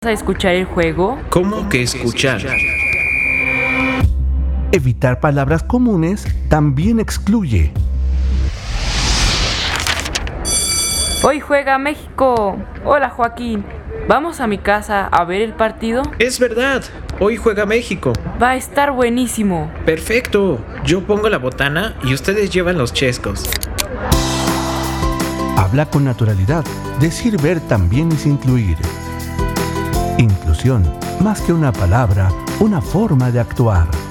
a escuchar el juego? ¿Cómo que escuchar? Evitar palabras comunes también excluye. Hoy juega México. Hola Joaquín. ¿Vamos a mi casa a ver el partido? Es verdad, hoy juega México. Va a estar buenísimo. Perfecto, yo pongo la botana y ustedes llevan los chescos. Habla con naturalidad. Decir ver también es incluir. Inclusión, más que una palabra, una forma de actuar.